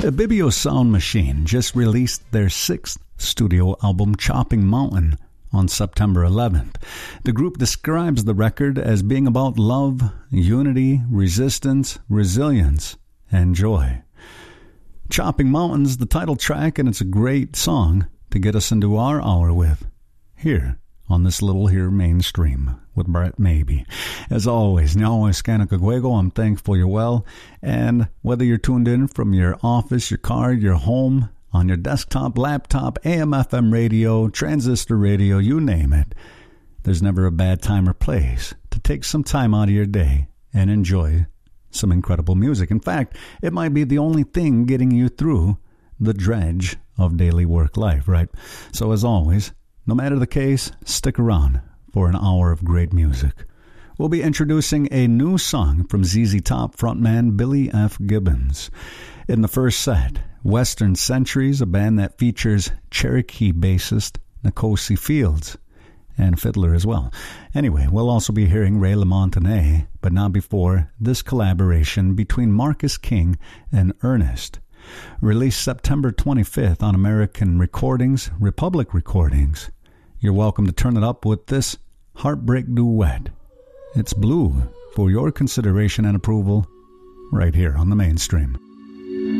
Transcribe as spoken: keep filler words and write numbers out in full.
Ibibio Sound Machine just released their sixth studio album, Chopping Mountain, on September eleventh. The group describes the record as being about love, unity, resistance, resilience, and joy. Chopping Mountain's the title track, and it's a great song to get us into our hour with, here on this little here mainstream with Brett Maybe. As always, Nyawa Skanakaguego, I'm thankful you're well, and whether you're tuned in from your office, your car, your home, on your desktop, laptop, A M F M radio, transistor radio, you name it, there's never a bad time or place to take some time out of your day and enjoy some incredible music. In fact, it might be the only thing getting you through the dredge of daily work life, right? So as always, no matter the case, stick around for an hour of great music. We'll be introducing a new song from Z Z Top frontman Billy F. Gibbons. In the first set, Western Centuries, a band that features Cherokee bassist Nkosi Fields and fiddler as well. Anyway, we'll also be hearing Ray LaMontagne, but not before this collaboration between Marcus King and Ernest. Released September twenty-fifth on American Recordings, Republic Recordings. You're welcome to turn it up with this heartbreak duet. It's Blue for your consideration and approval right here on the mainstream.